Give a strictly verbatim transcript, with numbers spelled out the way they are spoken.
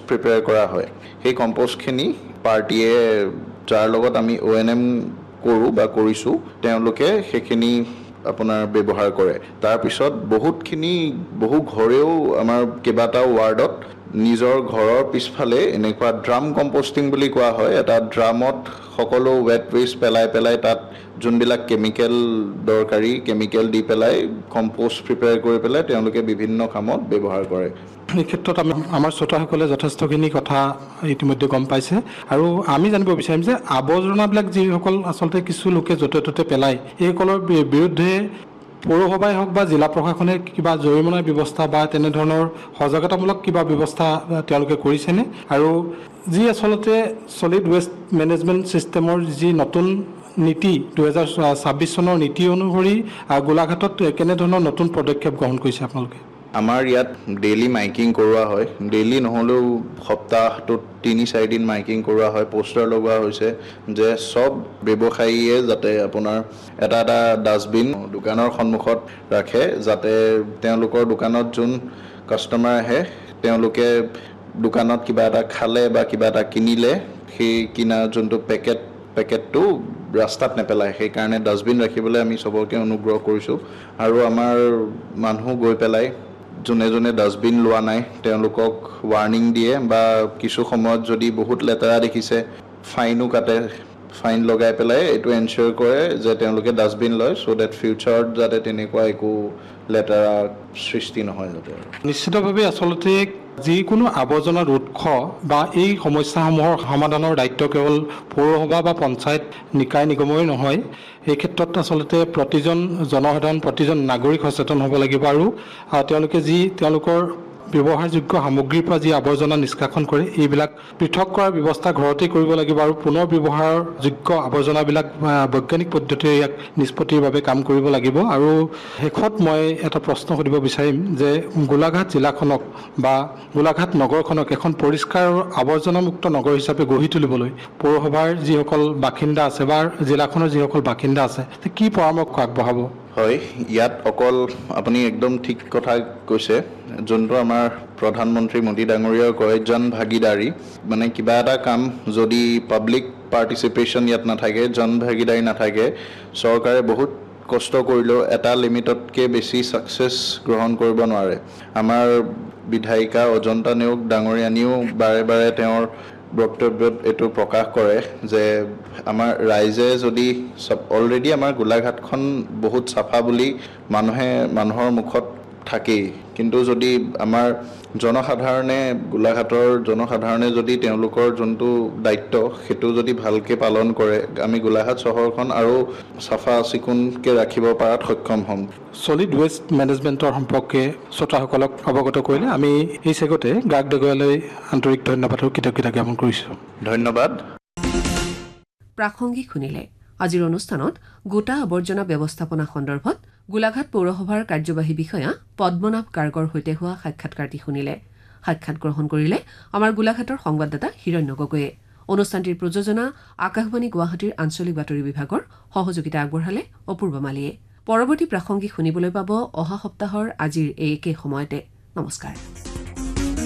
Prepare কৰা হয় সেই কম্পোষ্টখিনি পাৰ্টিয়ে যাৰ লগত আমি অ' এন এম কৰোঁ বা কৰিছোঁ তেওঁলোকে সেইখিনি আপোনাৰ ব্যৱহাৰ কৰে তাৰপিছত বহুতখিনি বহু ঘৰেও আমাৰ কেইবাটাও ৱাৰ্ডত নিজৰ ঘৰৰ পিছফালে এনেকুৱা ড্ৰাম কম্পোষ্টিং বুলি কোৱা হয় এটা ড্ৰামত সকলো ৱেট ৱেষ্ট পেলাই পেলাই তাত যোনবিলাক কেমিকেল দৰকাৰী কেমিকেল দি পেলাই কম্পোষ্ট প্ৰিপেয়াৰ কৰি পেলাই তেওঁলোকে বিভিন্ন কামত ব্যৱহাৰ কৰে এই ক্ষেত্ৰত আমি আমাৰ শ্ৰোতাসকলে যথেষ্টখিনি কথা ইতিমধ্যে গম পাইছে আৰু আমি জানিব বিচাৰিম যে আৱৰ্জনাবিলাক যিসকল আচলতে কিছু লোকে য'তে ত'তে পেলায় এইসকলৰ বিৰুদ্ধে পৌৰসভাই হওক বা জিলা প্ৰশাসনে কিবা জৰিমনাৰ ব্যৱস্থা বা তেনেধৰণৰ সজাগতামূলক কিবা ব্যৱস্থা তেওঁলোকে কৰিছেনে আৰু যি আচলতে ছলিড ৱেষ্ট মেনেজমেণ্ট ছিষ্টেমৰ যি নতুন নীতি দুহেজাৰ ছাব্বিছ চনৰ নীতি অনুসৰি গোলাঘাটত কেনেধৰণৰ নতুন পদক্ষেপ গ্ৰহণ কৰিছে আপোনালোকে আমাৰ ইয়াত ডেইলি মাইকিং কৰোৱা হয় ডেইলি নহ'লেও সপ্তাহটোত তিনি চাৰিদিন মাইকিং কৰোৱা হয় পোষ্টাৰ লগোৱা হৈছে যে চব ব্যৱসায়ীয়ে যাতে আপোনাৰ এটা এটা ডাষ্টবিন দোকানৰ সন্মুখত ৰাখে যাতে তেওঁলোকৰ দোকানত যোন কাষ্টমাৰ আহে তেওঁলোকে দোকানত কিবা এটা খালে বা কিবা এটা কিনিলে সেই কিনা যোনটো পেকেট পেকেটটো ৰাস্তাত নেপেলায় সেইকাৰণে ডাষ্টবিন ৰাখিবলৈ আমি চবকে অনুগ্ৰহ কৰিছোঁ আৰু আমাৰ মানুহ গৈ পেলাই যোনে যোনে ডাষ্টবিন লোৱা নাই তেওঁলোকক ৱাৰ্ণিং দিয়ে বা কিছু সময়ত যদি বহুত লেতেৰা দেখিছে ফাইনো কাটে ফাইন লগাই পেলাই এইটো এনচিয়ৰ কৰে যে তেওঁলোকে ডাষ্টবিন লয় চ' ডেট ফিউচাৰত যাতে তেনেকুৱা একো লেতেৰা সৃষ্টি নহয় যাতে নিশ্চিতভাৱে আচলতে যিকোনো আৱৰ্জনাৰ উৎস বা এই সমস্যাসমূহৰ সমাধানৰ দায়িত্ব কেৱল পৌৰসভা বা পঞ্চায়ত নিকায় নিগমৰে নহয় এই ক্ষেত্ৰত আচলতে প্ৰতিজন জনসাধাৰণ প্ৰতিজন নাগৰিক সচেতন হ'ব লাগিব আৰু তেওঁলোকে যি তেওঁলোকৰ ব্যৱহাৰযোগ্য সামগ্ৰীৰ পৰা যি আৱৰ্জনা নিষ্কাশন কৰে এইবিলাক পৃথক কৰাৰ ব্যৱস্থা ঘৰতে কৰিব লাগিব আৰু পুনৰ ব্যৱহাৰযোগ্য আৱৰ্জনাবিলাক বৈজ্ঞানিক পদ্ধতিৰে ইয়াক নিষ্পত্তিৰ বাবে কাম কৰিব লাগিব আৰু শেষত মই এটা প্ৰশ্ন সুধিব বিচাৰিম যে গোলাঘাট জিলাখনক বা গোলাঘাট নগৰখনক এখন পৰিষ্কাৰ আৰু আৱৰ্জনামুক্ত নগৰ হিচাপে গঢ়ি তুলিবলৈ পৌৰসভাৰ যিসকল বাসিন্দা আছে বা জিলাখনৰ যিসকল বাসিন্দা আছে কি পৰামৰ্শ আগবঢ়াব হয় ইয়াত অকল আপুনি একদম ঠিক কথা কৈছে যোনটো আমাৰ প্ৰধানমন্ত্ৰী মোদী ডাঙৰীয়াই কয় জন ভাগিদাৰী মানে কিবা এটা কাম যদি পাব্লিক পাৰ্টিচিপেশ্যন ইয়াত নাথাকে জন ভাগিদাৰী নাথাকে চৰকাৰে বহুত কষ্ট কৰিলেও এটা লিমিটতকৈ বেছি ছাকচেছ গ্ৰহণ কৰিব নোৱাৰে আমাৰ বিধায়িকা অজন্তা নেওগ ডাঙৰীয়ানীও বাৰে বাৰে তেওঁৰ বক্তব্যত এইটো প্ৰকাশ কৰে যে আমাৰ ৰাইজে যদি সব অলৰেডি আমাৰ গোলাঘাটখন বহুত চাফা বুলি মানুহে মানুহৰ মুখত থাকেই কিন্তু যদি আমাৰ জনসাধাৰণে গোলাঘাটৰ জনসাধাৰণে যদি তেওঁলোকৰ যোনটো দায়িত্ব সেইটো যদি ভালকৈ পালন কৰে আমি গোলাঘাট চহৰখন আৰু চাফা চিকুণকৈ ৰাখিব পৰাত সক্ষম হ'ম ছলিড ৱেষ্ট মেনেজমেণ্টৰ সম্পৰ্কে শ্ৰোতাসকলক অৱগত কৰিলে আমি এই চেগতে গাগ ডেগোৱালৈ আন্তৰিক ধন্যবাদ আৰু কৃতজ্ঞতা জ্ঞাপন কৰিছোঁ ধন্যবাদ প্ৰাসংগিক শুনিলে আজিৰ অনুষ্ঠানত গোটা আৱৰ্জনা ব্যৱস্থাপনা সন্দৰ্ভত গোলাঘাট পৌৰসভাৰ কাৰ্যবাহী বিষয়া পদ্মনাভ গাৰ্গৰ সৈতে হোৱা সাক্ষাৎকাৰটি শুনিলে সাক্ষাৎ গ্ৰহণ কৰিলে আমাৰ গোলাঘাটৰ সংবাদদাতা হিৰণ্য গগৈয়ে অনুষ্ঠানটিৰ প্ৰযোজনা আকাশবাণী গুৱাহাটীৰ আঞ্চলিক বাতৰি বিভাগৰ সহযোগিতা আগবঢ়ালে অপূৰ্ব মালিয়ে পৰৱৰ্তী প্ৰাসংগিক শুনিবলৈ পাব অহা সপ্তাহৰ আজিৰ এই একে সময়তে নমস্কাৰ।